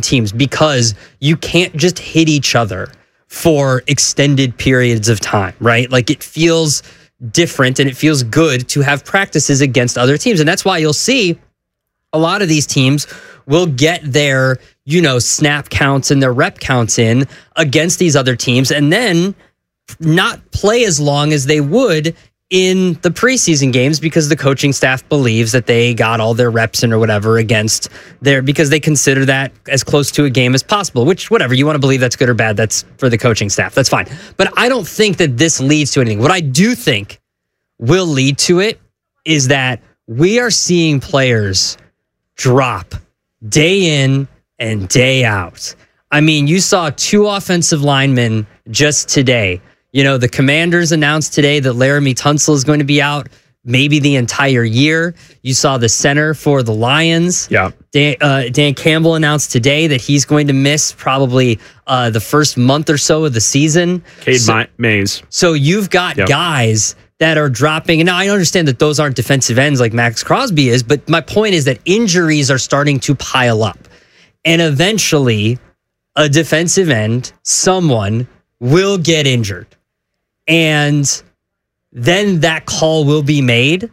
teams because you can't just hit each other for extended periods of time, right? Like it feels different and it feels good to have practices against other teams. And that's why you'll see a lot of these teams will get their, snap counts and their rep counts in against these other teams and then not play as long as they would in the preseason games because the coaching staff believes that they got all their reps in or whatever against because they consider that as close to a game as possible, which whatever, you want to believe that's good or bad, that's for the coaching staff. That's fine. But I don't think that this leads to anything. What I do think will lead to it is that we are seeing players drop day in and day out. I mean, you saw 2 offensive linemen just today. The Commanders announced today that Laramie Tunsil is going to be out maybe the entire year. You saw the center for the Lions. Yeah. Dan Campbell announced today that he's going to miss probably the first month or so of the season. Cade Mays. So you've got guys that are dropping. And now I understand that those aren't defensive ends like Max Crosby is, but my point is that injuries are starting to pile up. And eventually, a defensive end, someone, will get injured. And then that call will be made.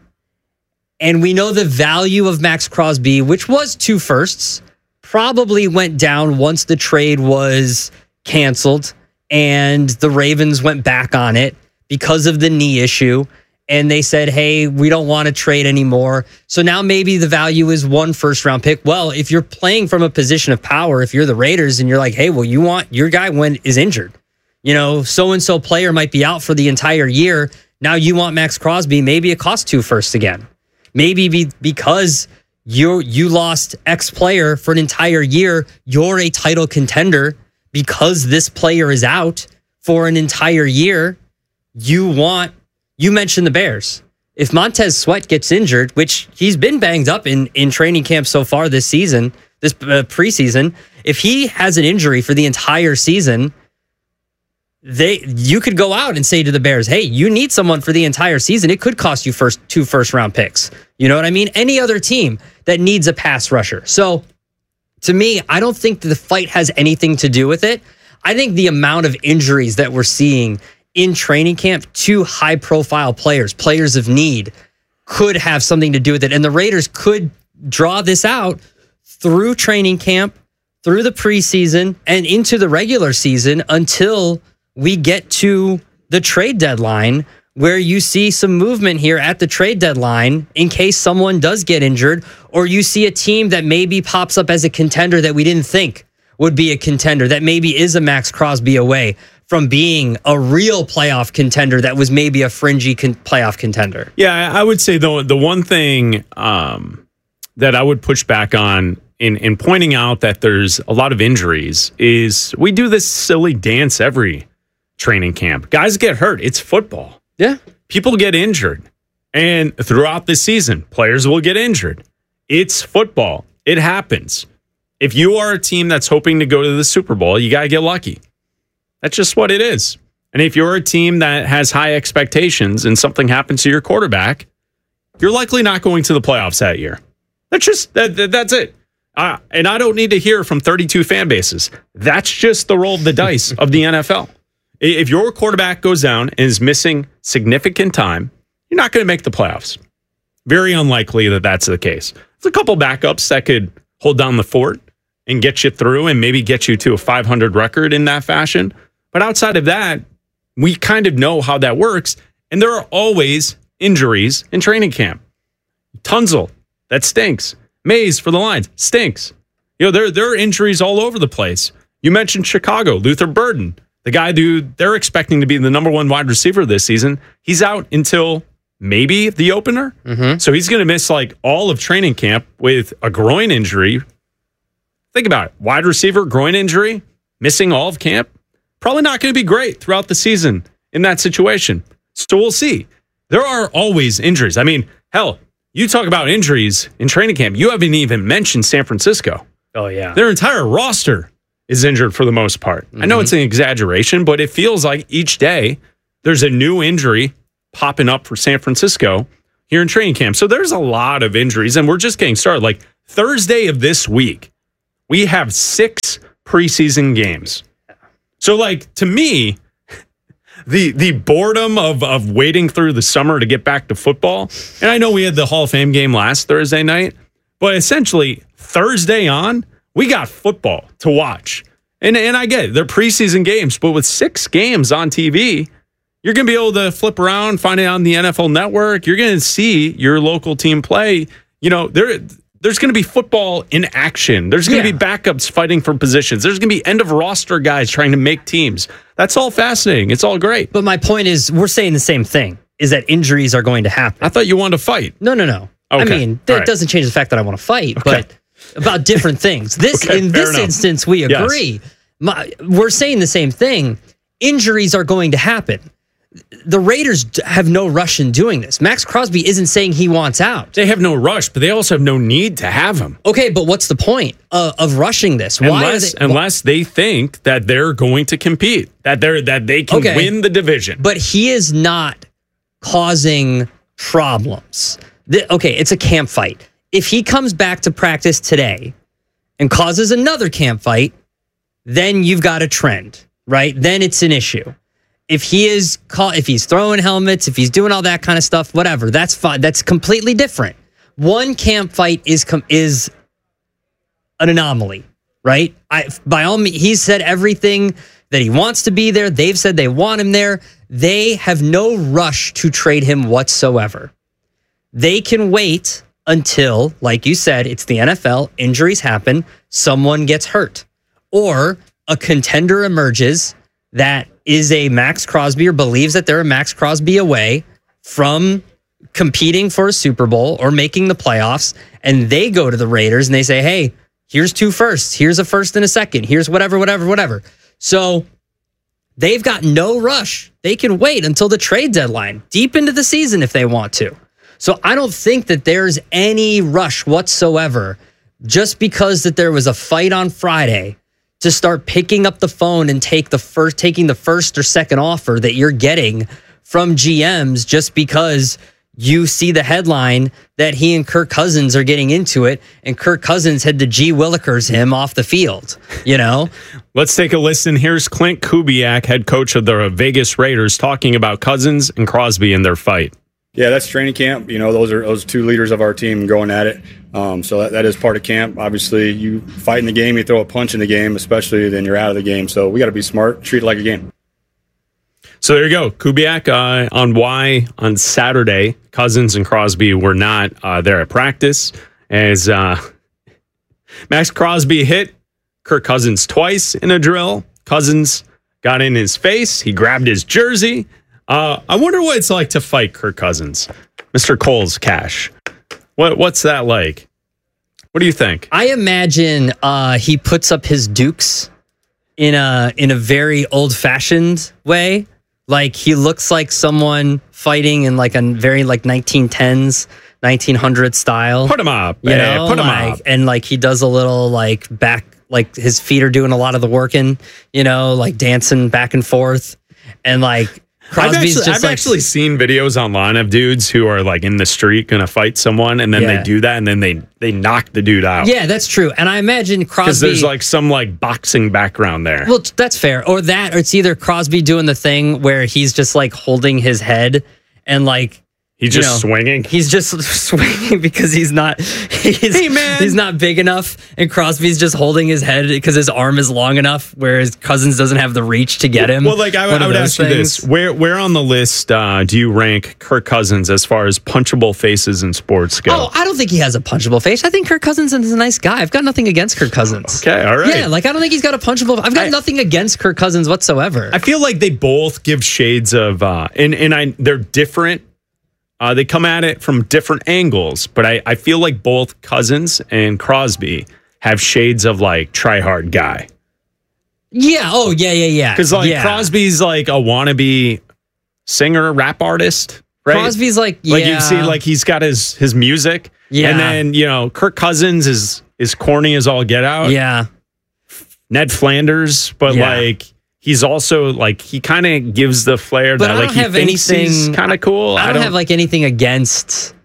And we know the value of Max Crosby, which was 2 firsts, probably went down once the trade was canceled and the Ravens went back on it because of the knee issue. And they said, hey, we don't want to trade anymore. So now maybe the value is 1 first-round pick. Well, if you're playing from a position of power, if you're the Raiders and you're like, hey, well, you want your guy when is injured. So-and-so player might be out for the entire year. Now you want Max Crosby. Maybe it costs 2 firsts again. Maybe because you lost X player for an entire year, you're a title contender because this player is out for an entire year. You mentioned the Bears. If Montez Sweat gets injured, which he's been banged up in training camp so far this season, this preseason, if he has an injury for the entire season, you could go out and say to the Bears, hey, you need someone for the entire season. It could cost you 2 first-round picks. You know what I mean? Any other team that needs a pass rusher. So to me, I don't think the fight has anything to do with it. I think the amount of injuries that we're seeing in training camp to high-profile players of need, could have something to do with it. And the Raiders could draw this out through training camp, through the preseason, and into the regular season until we get to the trade deadline, where you see some movement here at the trade deadline in case someone does get injured, or you see a team that maybe pops up as a contender that we didn't think would be a contender, that maybe is a Max Crosby away from being a real playoff contender that was maybe a fringy playoff contender. Yeah, I would say the one thing that I would push back on in pointing out that there's a lot of injuries is we do this silly dance every training camp. Guys get hurt. It's football. Yeah. People get injured. And throughout the season, players will get injured. It's football. It happens. If you are a team that's hoping to go to the Super Bowl, you got to get lucky. That's just what it is. And if you're a team that has high expectations and something happens to your quarterback, you're likely not going to the playoffs that year. That's just that's it. And I don't need to hear from 32 fan bases. That's just the roll of the dice of the NFL. If your quarterback goes down and is missing significant time, you're not going to make the playoffs. Very unlikely that that's the case. There's a couple backups that could hold down the fort and get you through and maybe get you to a 500 record in that fashion. But outside of that, we kind of know how that works. And there are always injuries in training camp. Tunsil, that stinks. Mays for the Lions, stinks. There are injuries all over the place. You mentioned Chicago, Luther Burden, the guy they're expecting to be the number 1 wide receiver this season. He's out until maybe the opener. Mm-hmm. So he's going to miss like all of training camp with a groin injury. Think about it. Wide receiver, groin injury, missing all of camp. Probably not going to be great throughout the season in that situation. So we'll see. There are always injuries. I mean, hell, you talk about injuries in training camp. You haven't even mentioned San Francisco. Oh, yeah. Their entire roster is injured for the most part. Mm-hmm. I know it's an exaggeration, but it feels like each day there's a new injury popping up for San Francisco here in training camp. So there's a lot of injuries, and we're just getting started. Like Thursday of this week, We have 6 preseason games. So, like, to me, the boredom of waiting through the summer to get back to football, and I know we had the Hall of Fame game last Thursday night, but essentially Thursday on, we got football to watch. And I get it, they're preseason games, but with 6 games on TV, you're going to be able to flip around, find it on the NFL Network. You're going to see your local team play. You know, there's going to be football in action. There's going to be backups fighting for positions. There's going to be end of roster guys trying to make teams. That's all fascinating. It's all great. But my point is, we're saying the same thing, is that injuries are going to happen. I thought you wanted to fight. No. Okay. I mean, that doesn't change the fact that I want to fight, but about different things. In this instance, we agree. Yes. We're saying the same thing. Injuries are going to happen. The Raiders have no rush in doing this. Max Crosby isn't saying he wants out. They have no rush, but they also have no need to have him. Okay, but what's the point of rushing this? Unless they think that they're going to compete, that they can win the division. But he is not causing problems. It's a camp fight. If he comes back to practice today and causes another camp fight, then you've got a trend, right? Then it's an issue. If he's throwing helmets, if he's doing all that kind of stuff, whatever, that's fine. That's completely different. One camp fight is an anomaly, right? By all means, he said everything that he wants to be there. They've said they want him there. They have no rush to trade him whatsoever. They can wait until, like you said, it's the NFL, injuries happen, someone gets hurt, or a contender emerges that is a Max Crosby or believes that they're a Max Crosby away from competing for a Super Bowl or making the playoffs, and they go to the Raiders and they say, hey, here's 2 firsts, here's a first and a second, here's whatever. So they've got no rush. They can wait until the trade deadline, deep into the season if they want to. So I don't think that there's any rush whatsoever just because that there was a fight on Friday to start picking up the phone and taking the first or second offer that you're getting from GMs just because you see the headline that he and Kirk Cousins are getting into it, and Kirk Cousins had to G. Willikers him off the field, you know? Let's take a listen. Here's Clint Kubiak, head coach of the Vegas Raiders, talking about Cousins and Crosby in their fight. Yeah, that's training camp. You know, those 2 leaders of our team going at it. So that is part of camp. Obviously, you fight in the game, you throw a punch in the game, especially then you're out of the game. So we got to be smart, treat it like a game. So there you go. Kubiak on why on Saturday Cousins and Crosby were not there at practice as Max Crosby hit Kirk Cousins twice in a drill. Cousins got in his face. He grabbed his jersey. I wonder what it's like to fight Kirk Cousins, Mr. Cole's Cash. What's that like? What do you think? I imagine he puts up his dukes in a very old-fashioned way. Like he looks like someone fighting in like a very like 1910s, 1900s style. Put him up, you know, put him up. And like he does a little like back, like his feet are doing a lot of the working, you know, like dancing back and forth, and like. I've actually seen videos online of dudes who are like in the street going to fight someone, and then they do that, and then they knock the dude out. Yeah, that's true. And I imagine Crosby, because there's like some like boxing background there. Well, that's fair. Or it's either Crosby doing the thing where he's just like holding his head and like he's just swinging. He's just swinging because he's not big enough, and Crosby's just holding his head because his arm is long enough, whereas Cousins doesn't have the reach to get him. Well, like I would ask you this: where on the list do you rank Kirk Cousins as far as punchable faces in sports go? Oh, I don't think he has a punchable face. I think Kirk Cousins is a nice guy. I've got nothing against Kirk Cousins. Okay, all right. Yeah, like I don't think he's got a punchable. I've got nothing against Kirk Cousins whatsoever. I feel like they both give shades of, they're different. They come at it from different angles, but I feel like both Cousins and Crosby have shades of like try hard guy. Yeah. Oh, yeah. Because Crosby's like a wannabe singer, rap artist, right? Crosby's like you see, like he's got his music, and then Kirk Cousins is corny as all get out. Yeah. Ned Flanders, but like. He's also like he kind of gives the flair that like he thinks he's kind of cool. I don't have like anything against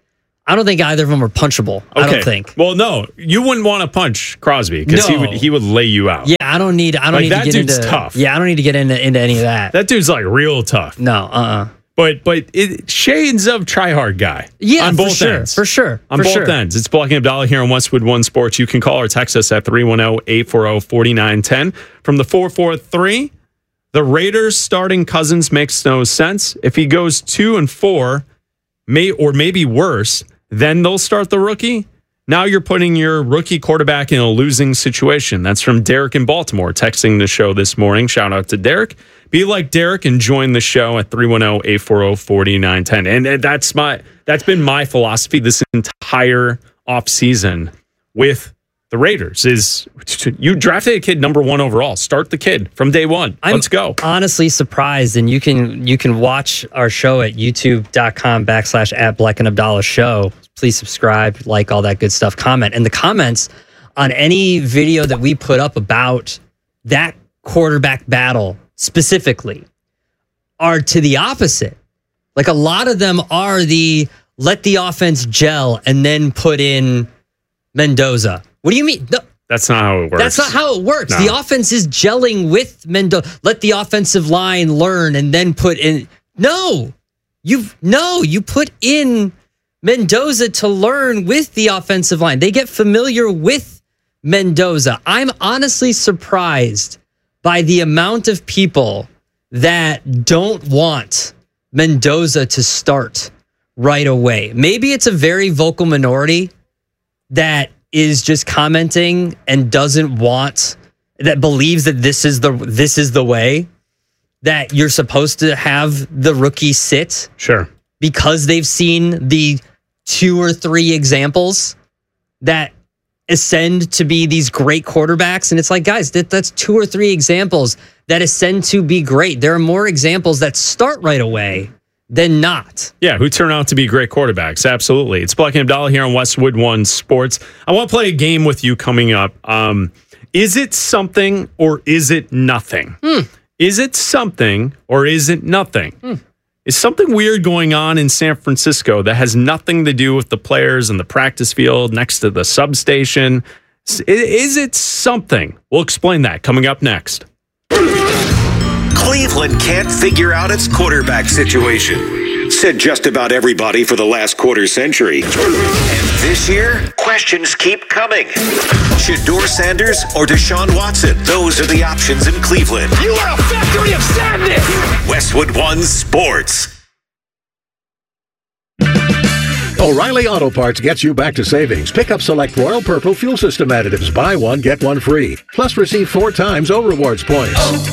I don't think either of them are punchable. Okay. I don't think. Well, no, you wouldn't want to punch Crosby because he would lay you out. Yeah, I don't need to get that into dude's tough. Yeah, I don't need to get into any of that. That dude's like real tough. No, But it shades of try hard guy. Yeah, on both ends. For sure. On both ends. It's Black and Abdallah here on Westwood One Sports. You can call or text us at 310-840-4910. From the 443, the Raiders starting Cousins makes no sense. If he goes 2-4, maybe worse, then they'll start the rookie. Now you're putting your rookie quarterback in a losing situation. That's from Derek in Baltimore, texting the show this morning. Shout out to Derek. Be like Derek and join the show at 310-840-4910. And that's been my philosophy this entire offseason with the Raiders is you drafted a kid number 1 overall. Start the kid from day one. Let's go. I'm honestly surprised, and you can watch our show at youtube.com/@Black and Abdallah show. Please subscribe, like all that good stuff, comment. And the comments on any video that we put up about that quarterback battle specifically are to the opposite. Like a lot of them are let the offense gel and then put in Mendoza. What do you mean? No, that's not how it works. That's not how it works. No. The offense is gelling with Mendoza. Let the offensive line learn and then put in. You put in Mendoza to learn with the offensive line. They get familiar with Mendoza. I'm honestly surprised by the amount of people that don't want Mendoza to start right away. Maybe it's a very vocal minority that is just commenting and that believes that this is the way that you're supposed to have the rookie sit. Sure. Because they've seen the 2 or 3 examples that ascend to be these great quarterbacks. And it's like, guys, that's 2 or 3 examples that ascend to be great. There are more examples that start right away than not. Yeah, who turn out to be great quarterbacks. Absolutely. It's Black and Abdallah here on Westwood One Sports. I want to play a game with you coming up. Is it something or is it nothing? Is it something or is it nothing? Is something weird going on in San Francisco that has nothing to do with the players and the practice field next to the substation? Is it something? We'll explain that coming up next. Cleveland can't figure out its quarterback situation. Said just about everybody for the last quarter century. And this year, questions keep coming. Shedeur Sanders or Deshaun Watson? Those are the options in Cleveland. You are a factory of sadness! Westwood One Sports. O'Reilly Auto Parts gets you back to savings. Pick up select Royal Purple fuel system additives. Buy one, get one free. Plus receive 4 times O-Rewards points.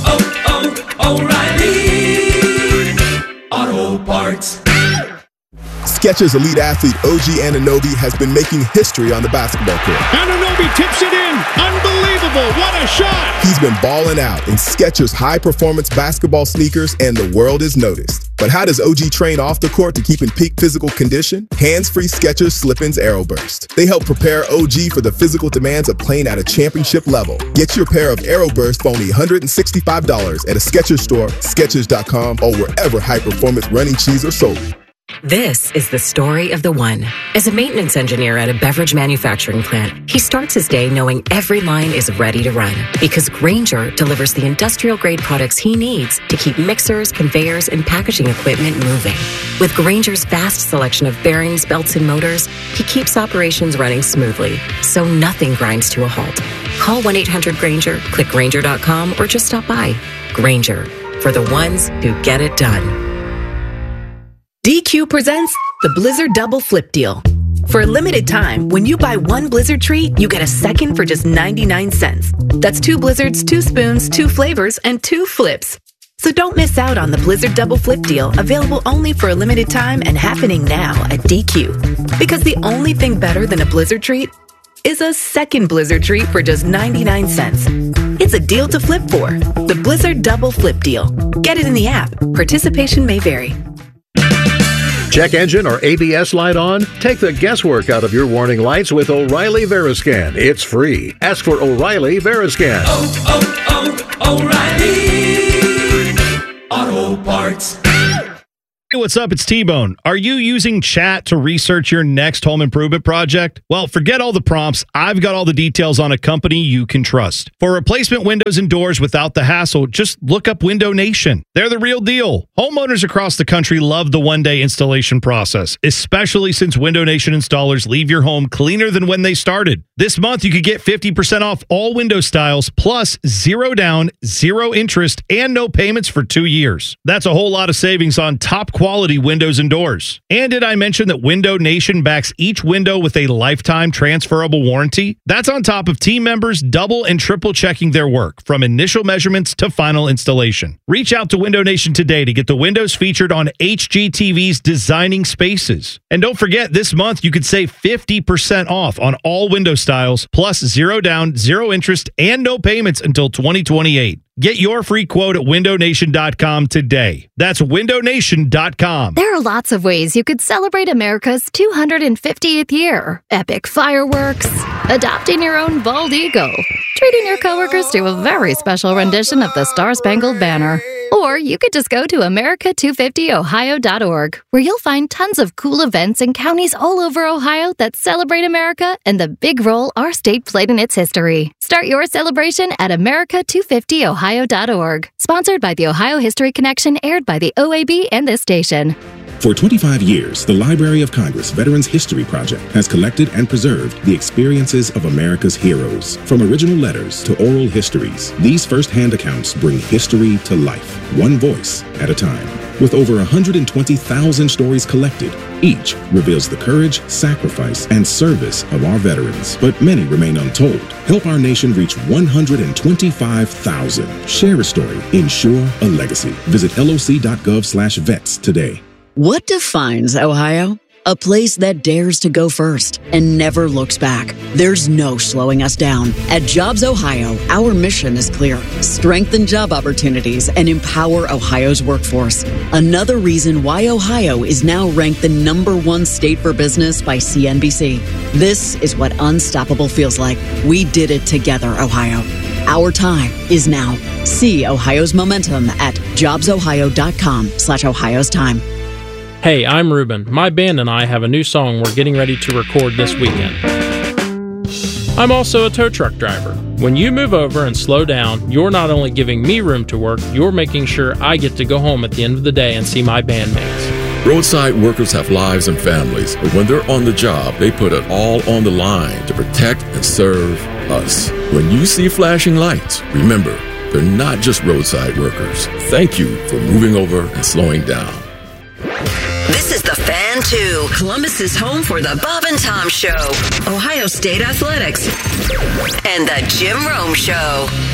O'Reilly Auto Parts. Skechers elite athlete OG Anunoby has been making history on the basketball court. Anunoby tips it in. Unbelievable. What a shot. He's been balling out in Skechers high-performance basketball sneakers, and the world has noticed. But how does OG train off the court to keep in peak physical condition? Hands-free Skechers Slip-ins Aeroburst. They help prepare OG for the physical demands of playing at a championship level. Get your pair of Aeroburst for only $165 at a Skechers store, Skechers.com, or wherever high-performance running shoes are sold. This is the story of the one. As a maintenance engineer at a beverage manufacturing plant, he starts his day knowing every line is ready to run because Grainger delivers the industrial-grade products he needs to keep mixers, conveyors, and packaging equipment moving. With Grainger's vast selection of bearings, belts, and motors, he keeps operations running smoothly, so nothing grinds to a halt. Call 1-800-GRAINGER, click Grainger.com, or just stop by. Grainger, for the ones who get it done. DQ presents the Blizzard Double Flip Deal. For a limited time, when you buy one Blizzard treat, you get a second for just 99 cents. That's 2 Blizzards, 2 spoons, 2 flavors, and 2 flips. So don't miss out on the Blizzard Double Flip Deal, available only for a limited time and happening now at DQ. Because the only thing better than a Blizzard treat is a second Blizzard treat for just 99 cents. It's a deal to flip for. The Blizzard Double Flip Deal. Get it in the app. Participation may vary. Check engine or ABS light on? Take the guesswork out of your warning lights with O'Reilly Veriscan. It's free. Ask for O'Reilly Veriscan. O'Reilly Auto Parts. Hey, what's up? It's T-Bone. Are you using chat to research your next home improvement project? Well, forget all the prompts. I've got all the details on a company you can trust. For replacement windows and doors without the hassle, just look up Window Nation. They're the real deal. Homeowners across the country love the one-day installation process, especially since Window Nation installers leave your home cleaner than when they started. This month, you could get 50% off all window styles, plus 0 down, 0 interest, and no payments for 2 years. That's a whole lot of savings on top quality windows and doors. And did I mention that Window Nation backs each window with a lifetime transferable warranty? That's on top of team members double and triple checking their work, from initial measurements to final installation. Reach out to Window Nation today to get the windows featured on HGTV's Designing Spaces. And don't forget, this month you could save 50% off on all window styles, plus 0 down, 0 interest, and no payments until 2028. Get your free quote at windownation.com today. That's windownation.com. There are lots of ways you could celebrate America's 250th year. Epic fireworks, adopting your own bald eagle, treating your coworkers to a very special rendition of the Star-Spangled Banner. Or you could just go to America250ohio.org, where you'll find tons of cool events in counties all over Ohio that celebrate America and the big role our state played in its history. Start your celebration at America250ohio.org. Sponsored by the Ohio History Connection, aired by the OAB and this station. For 25 years, the Library of Congress Veterans History Project has collected and preserved the experiences of America's heroes. From original letters to oral histories, these first-hand accounts bring history to life, one voice at a time. With over 120,000 stories collected, each reveals the courage, sacrifice, and service of our veterans. But many remain untold. Help our nation reach 125,000. Share a story. Ensure a legacy. Visit loc.gov/vets today. What defines Ohio? A place that dares to go first and never looks back. There's no slowing us down. At Jobs Ohio, our mission is clear: strengthen job opportunities and empower Ohio's workforce. Another reason why Ohio is now ranked the #1 state for business by CNBC. This is what unstoppable feels like. We did it together, Ohio. Our time is now. See Ohio's momentum at jobsohio.com/Ohio's time. Hey, I'm Ruben. My band and I have a new song we're getting ready to record this weekend. I'm also a tow truck driver. When you move over and slow down, you're not only giving me room to work, you're making sure I get to go home at the end of the day and see my bandmates. Roadside workers have lives and families, but when they're on the job, they put it all on the line to protect and serve us. When you see flashing lights, remember, they're not just roadside workers. Thank you for moving over and slowing down. This is The Fan 2, Columbus's home for the Bob and Tom Show, Ohio State Athletics, and the Jim Rome Show.